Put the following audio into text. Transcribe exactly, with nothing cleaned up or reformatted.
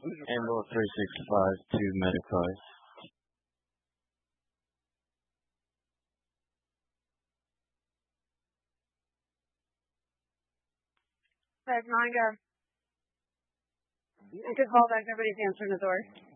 Ambulance three sixty-five to Medicoy. five nine, go. And to call back, everybody's answering the door.